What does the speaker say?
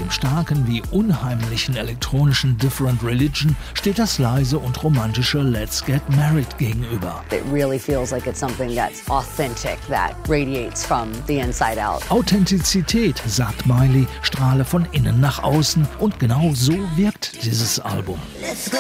Dem starken wie unheimlichen elektronischen Different Religion steht das leise und romantische Let's Get Married gegenüber. It really feels like it's something that's authentic, that radiates from the inside out. Authentizität, sagt Miley, strahle von innen nach außen und genau so wirkt dieses Album.